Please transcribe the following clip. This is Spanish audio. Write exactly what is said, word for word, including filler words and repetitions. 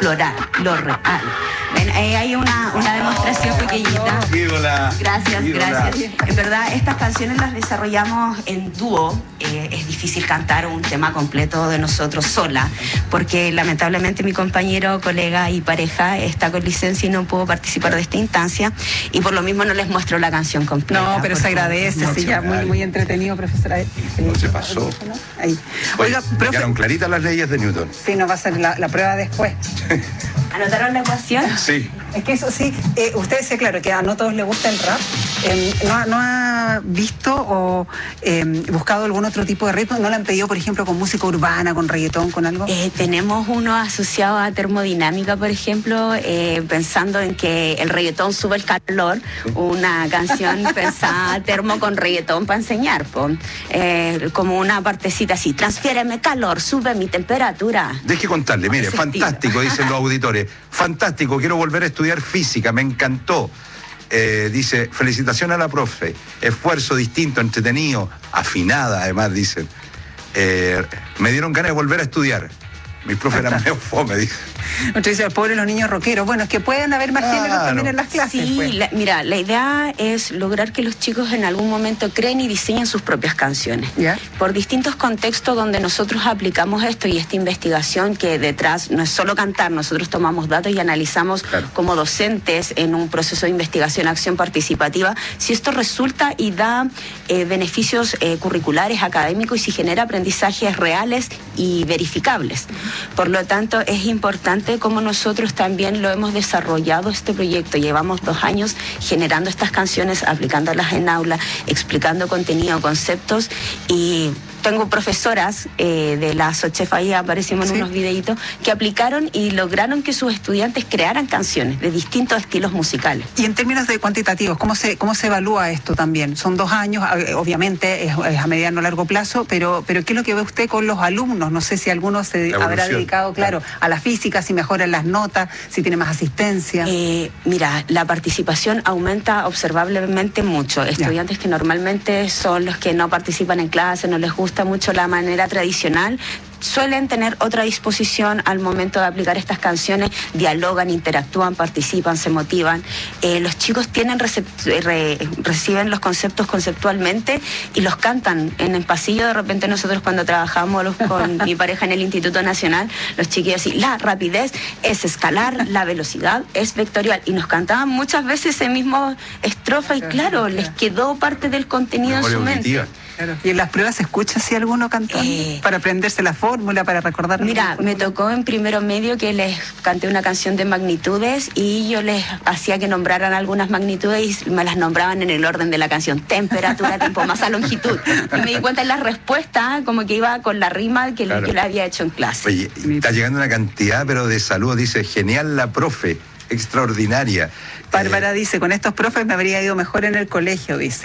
explorar lo real. Ven, eh, hay una, una demostración pequeñita. Ídola. Gracias, ídola. gracias. En verdad, estas canciones las desarrollamos en dúo. Eh, es difícil cantar un tema completo de nosotros sola, porque lamentablemente mi compañero, colega y pareja está con licencia y no pudo participar de esta instancia, y por lo mismo no les muestro la canción completa. No, pero se agradece, sí, ya muy, muy entretenido, profesora. No se pasó. Ahí. Oiga, Oiga, profe, quedaron claritas las leyes de Newton. sí, nos va a hacer la, la prueba después. ¿Anotaron la ecuación? Sí. Es que eso sí, eh, usted decía, claro, que a no todos les gusta el rap. Eh, ¿no, ¿No ha visto o eh, buscado algún otro tipo de ritmo? ¿No le han pedido, por ejemplo, con música urbana, con reggaetón, con algo? Eh, tenemos uno asociado a termodinámica, por ejemplo, eh, pensando en que el reggaetón sube el calor, una canción pensada termo con reggaetón para enseñar, po. Eh, como una partecita así, transfiéreme calor, sube mi temperatura. Deje contarle, mire, Ese fantástico, dicen los auditores. Fantástico, quiero volver a estudiar física, me encantó. Eh, dice, felicitación a la profe, esfuerzo distinto, entretenido, afinada además, dicen. Eh, me dieron ganas de volver a estudiar. Mis profes eran medio fome, dice. Otro dice, los pobres los niños rockeros. Bueno, es que pueden haber más Claro. géneros también en las clases. Sí, pues. la- mira, la idea es lograr que los chicos en algún momento creen y diseñen sus propias canciones. ¿Ya? Por distintos contextos donde nosotros aplicamos esto y esta investigación, que detrás no es solo cantar, nosotros tomamos datos y analizamos Claro. como docentes en un proceso de investigación, acción participativa, si esto resulta y da eh, beneficios eh, curriculares, académicos, y si genera aprendizajes reales y verificables. Por lo tanto, es importante cómo nosotros también lo hemos desarrollado este proyecto. Llevamos dos años generando estas canciones, aplicándolas en aula, explicando contenido, conceptos, y tengo profesoras eh, de la SOCHEF, ahí aparecimos en Sí. unos videitos, que aplicaron y lograron que sus estudiantes crearan canciones de distintos estilos musicales. Y en términos de cuantitativos, ¿cómo se, cómo se evalúa esto también? Son dos años, eh, obviamente es, es a mediano o largo plazo, pero, pero ¿qué es lo que ve usted con los alumnos? No sé si alguno se La habrá evolución, dedicado, claro, claro, a la física, si mejoran las notas, si tiene más asistencia. Eh, mira, la participación aumenta observablemente mucho. Estudiantes que normalmente son los que no participan en clase, no les gusta mucho la manera tradicional, suelen tener otra disposición al momento de aplicar estas canciones, dialogan, interactúan, participan, se motivan. Eh, los chicos tienen recept- re- reciben los conceptos conceptualmente y los cantan en el pasillo. De repente nosotros cuando trabajamos los- con mi pareja en el Instituto Nacional, los chiquillos así, la rapidez es escalar, la velocidad es vectorial, y nos cantaban muchas veces ese mismo estrofa y claro, les quedó parte del contenido en Memoria su mente. auditiva. Claro. ¿Y en las pruebas se escucha si alguno cantando? Eh, para aprenderse la fórmula, para recordar. Mira, alguna me fórmula? tocó en primero medio que les canté una canción de magnitudes y yo les hacía que nombraran algunas magnitudes y me las nombraban en el orden de la canción: temperatura, tiempo, masa, longitud. Y me di cuenta en la respuesta como que iba con la rima que Claro. yo la había hecho en clase. Oye, está llegando una cantidad, pero de saludos. Dice, genial la profe, extraordinaria. Bárbara dice, con estos profes me habría ido mejor en el colegio, dice.